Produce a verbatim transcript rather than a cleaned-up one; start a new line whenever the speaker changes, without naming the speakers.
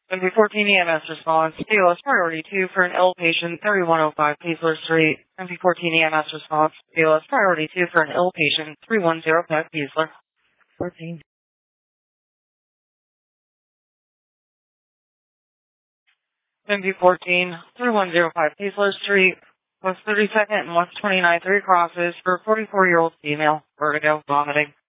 M P fourteen E M S response. B L S priority two for an ill patient, thirty-one oh five Peasler Street. M P fourteen E M S response. B L S priority two for an ill patient, thirty-one oh five Peasler. fourteen. M P fourteen, thirty-one oh five Peasler Street. West thirty-second and West twenty-ninth, three crosses for a forty-four-year-old female. Vertigo, vomiting.